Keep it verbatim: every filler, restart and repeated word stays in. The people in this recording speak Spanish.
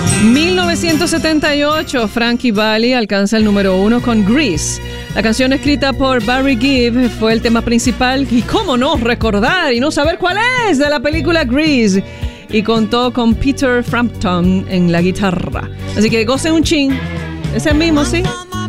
mil novecientos setenta y ocho, Frankie Valli alcanza el número uno con Grease. La canción escrita por Barry Gibb fue el tema principal y cómo no recordar y no saber cuál es de la película Grease. Y contó con Peter Frampton en la guitarra. Así que gocen un chin. Es el mismo, ¿sí?